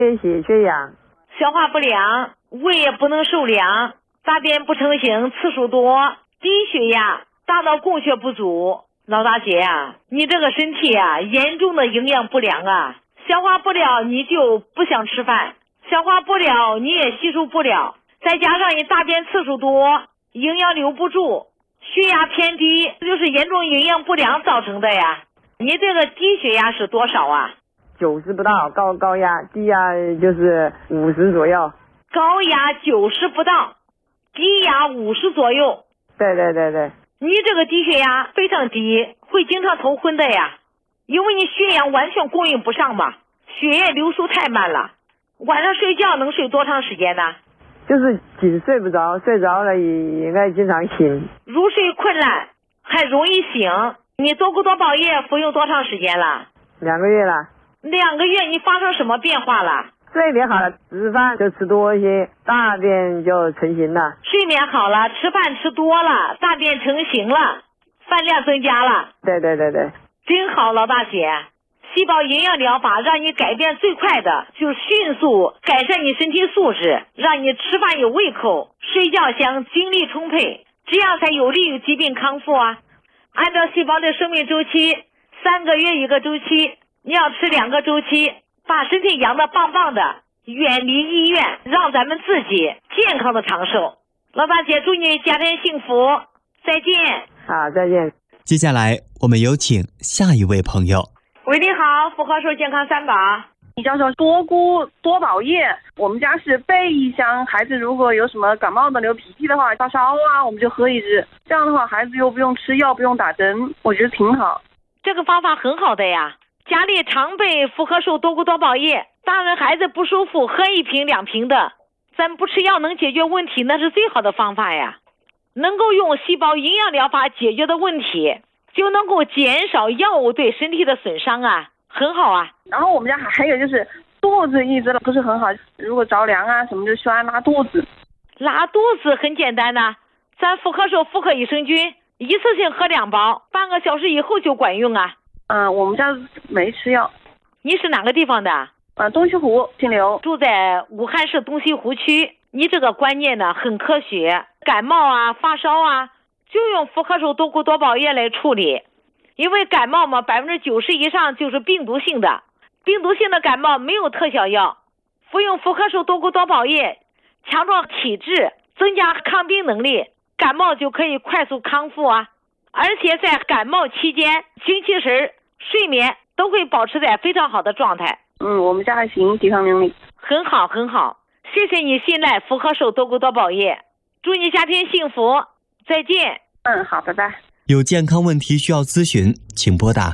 血缺氧， 消化不良，胃也不能受凉，大便不成形，次数多，低血压，大脑供血不足。老大姐啊，你这个身体啊，严重的营养不良啊，消化不了你就不想吃饭，消化不了你也吸收不了，再加上你大便次数多，营养留不住，血压偏低，这就是严重营养不良造成的呀。你这个低血压是多少啊 ？90不到，高压，低压就是50左右。 高压90不到，低压50左右。 对。 你这个低血压非常低，会经常头昏的呀，因为你血氧完全供应不上嘛，血液流速太慢了。晚上睡觉能睡多长时间呢？ 就是紧睡不着，睡着了也应该经常醒。 入睡困难，还容易醒。你多谷多宝液服用多长时间了 ？2个月了。 2个月，你发生什么变化了？ 睡眠好了，吃饭就吃多一些，大便就成型了。 睡眠好了，吃饭吃多了，大便成型了，饭量增加了。 对。 真好，老大姐。细胞营养疗法让你改变最快的，就是迅速改善你身体素质，让你吃饭有胃口，睡觉香，精力充沛，这样才有利于疾病康复啊。按照细胞的生命周期，3个月一个周期，你要吃2个周期，把身体养得棒棒的，远离医院，让咱们自己健康的长寿。老大姐，祝你家庭幸福，再见。 好，再见。 接下来我们有请下一位朋友。 喂，你好，福和寿健康3宝。 你叫做多菇多宝液，我们家是备一箱，孩子如果有什么感冒的、流鼻涕的话，发烧啊，我们就喝一支。这样的话，孩子又不用吃药，不用打针，我觉得挺好。 这个方法很好的呀，家里常备福和寿多菇多宝液，大人孩子不舒服喝1瓶2瓶的，咱不吃药能解决问题，那是最好的方法呀。能够用细胞营养疗法解决的问题，就能够减少药物对身体的损伤啊，很好啊。 然后我们家还有就是肚子一直不是很好，如果着凉啊什么就喜欢拉肚子。 拉肚子很简单呐，咱福和寿妇科益生菌一次性喝2包，半个小时以后就管用啊。 我们家没吃药。 你是哪个地方的？ 东西湖姓刘， 住在武汉市东西湖区。你这个观念呢很科学，感冒啊发烧啊就用福和寿多菇多宝液来处理，因为感冒嘛90%以上就是病毒性的，病毒性的感冒没有特效药，服用福和寿多菇多宝液强壮体质，增加抗病能力，感冒就可以快速康复啊。而且在感冒期间精气神、睡眠都会保持在非常好的状态。 我们家还行，抵抗能力很好很好。谢谢你信赖福和寿多菇多宝液，祝你家庭幸福，再见。 好，拜拜。 有健康问题需要咨询，请拨打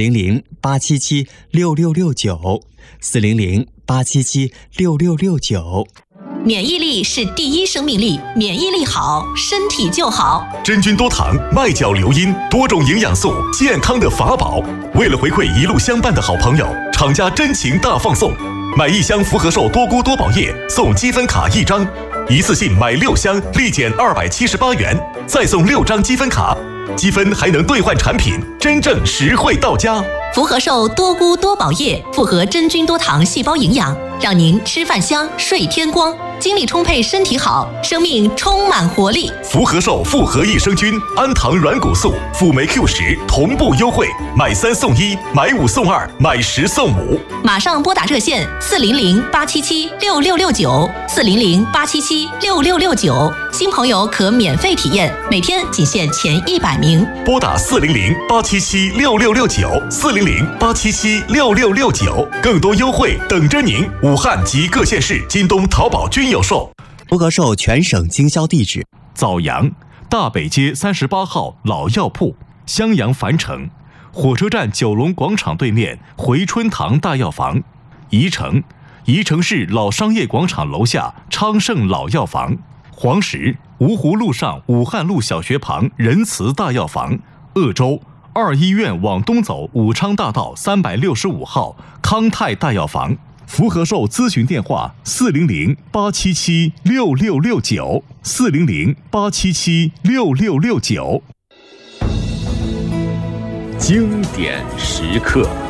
400-877-6669 400-877-6669。 免疫力是第一生命力，免疫力好，身体就好。 真菌多糖、麦角硫因，多种营养素，健康的法宝。为了回馈一路相伴的好朋友，厂家真情大放送，买1箱福和寿多菇多宝液送积分卡1张，一次性买6箱立减278元，再送6张积分卡，积分还能兑换产品，真正实惠到家。 福和寿多菇多宝液复合真菌多糖细胞营养，让您吃饭香，睡天光，精力充沛，身体好，生命充满活力。 福和寿复合益生菌、氨糖软骨素、辅酶 Q10同步优惠，买3送1，买5送2，买10送5。 马上拨打热线400-877-6669 400-877-6669，新朋友可免费体验，每天仅限前100名。 拨打400-877-6669 400-877-6669，更多优惠等着您。武汉及各县市京东、淘宝均有售。 福和寿全省经销地址： 枣阳大北街38号老药铺，襄阳樊城火车站九龙广场对面回春堂大药房；宜城市老商业广场楼下昌盛老药房；黄石芜湖路上武汉路小学旁仁慈大药房；鄂州2医院往东走武昌大道365号康泰大药房。福和寿咨询电话400-877-6669 400-877-6669。 经典时刻。